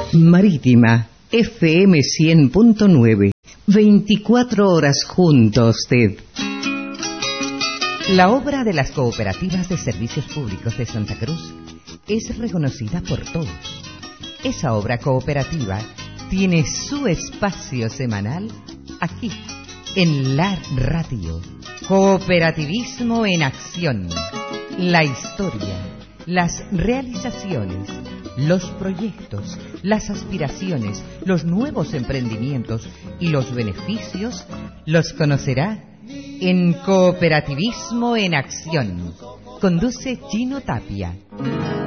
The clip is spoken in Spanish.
Marítima, FM 100.9. 24 horas junto a usted. La obra de las cooperativas de servicios públicos de Santa Cruz es reconocida por todos. Esa obra cooperativa tiene su espacio semanal aquí, en la radio. Cooperativismo en acción. La historia, las realizaciones, los proyectos, las aspiraciones, los nuevos emprendimientos y los beneficios los conocerá en Cooperativismo en Acción. Conduce Chino Tapia.